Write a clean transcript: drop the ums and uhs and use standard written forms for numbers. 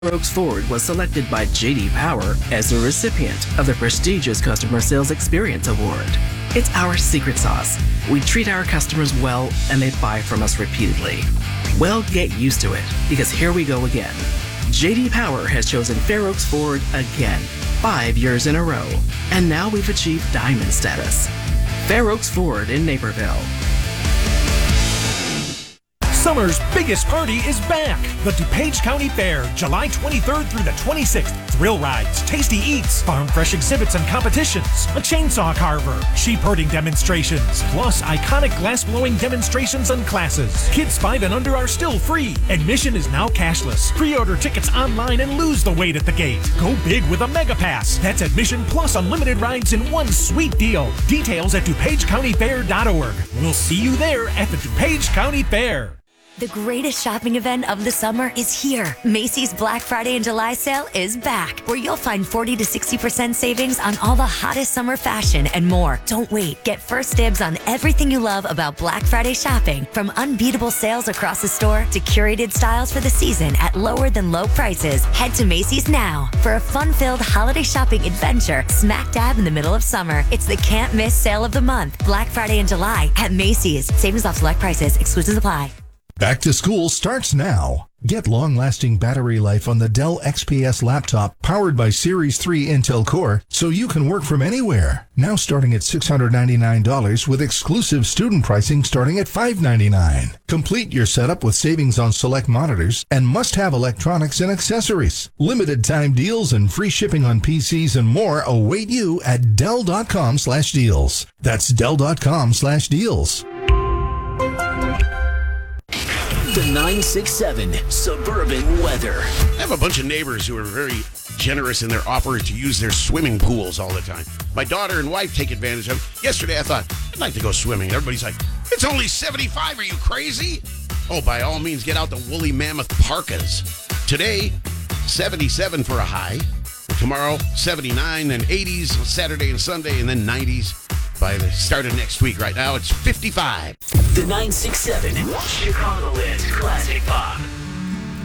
Fair Oaks Ford was selected by J.D. Power as the recipient of the prestigious Customer Sales Experience Award. It's our secret sauce. We treat our customers well and they buy from us repeatedly. Well, get used to it, because here we go again. J.D. Power has chosen Fair Oaks Ford again, 5 years in a row, and now we've achieved diamond status. Fair Oaks Ford in Naperville. Summer's biggest party is back. The DuPage County Fair, July 23rd through the 26th. Thrill rides, tasty eats, farm fresh exhibits and competitions, a chainsaw carver, sheep herding demonstrations, plus iconic glass-blowing demonstrations and classes. Kids 5 and under are still free. Admission is now cashless. Pre-order tickets online and lose the wait at the gate. Go big with a Mega Pass. That's admission plus unlimited rides in one sweet deal. Details at DuPageCountyFair.org. We'll see you there at the DuPage County Fair. The greatest shopping event of the summer is here. Macy's Black Friday and July sale is back, where you'll find 40 to 60% savings on all the hottest summer fashion and more. Don't wait. Get first dibs on everything you love about Black Friday shopping, from unbeatable sales across the store to curated styles for the season at lower than low prices. Head to Macy's now for a fun-filled holiday shopping adventure smack dab in the middle of summer. It's the can't miss sale of the month. Black Friday and July at Macy's. Savings off select prices. Exclusions apply. Back to school starts now. Get long-lasting battery life on the Dell XPS laptop powered by Series 3 Intel Core so you can work from anywhere. Now starting at $699 with exclusive student pricing starting at $599. Complete your setup with savings on select monitors and must-have electronics and accessories. Limited time deals and free shipping on PCs and more await you at Dell.com/deals. That's Dell.com/deals. The 967 Suburban Weather. I have a bunch of neighbors who are very generous in their offers to use their swimming pools all the time. My daughter and wife take advantage of it. Yesterday I thought, I'd like to go swimming. Everybody's like, it's only 75. Are you crazy? Oh, by all means, get out the woolly mammoth parkas. Today, 77 for a high. Tomorrow, 79 and 80s Saturday and Sunday, and then 90s by the start of next week. Right now, it's 55. The 967 Chicagoland Classic Pop.